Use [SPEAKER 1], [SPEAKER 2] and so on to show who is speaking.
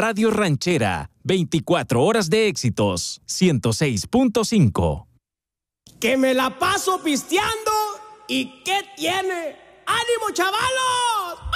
[SPEAKER 1] Radio Ranchera, 24 horas de éxitos, 106.5.
[SPEAKER 2] Que me la paso pisteando, ¿y qué tiene? ¡Ánimo, chavalos!